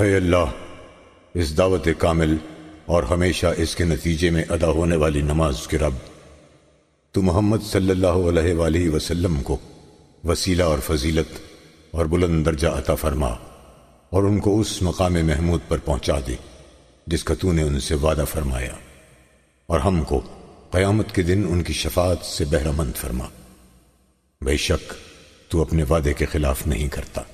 है अल्लाह, इस दावत कामिल और हमेशा इसके नतीजे में अदा होने वाली नमाज के रब, तू मोहम्मद सल्लल्लाहु अलैहि वसल्लम को वसीला और फजीलत और बुलंद दर्जा अता फरमा और उनको उस मकाम महमूद पर पहुंचा दे जिसका तूने उनसे वादा फरमाया, और हमको क़यामत के दिन उनकी शफाअत से बहरामंद फरमा। बेशक तू अपने वादे के खिलाफ नहीं करता।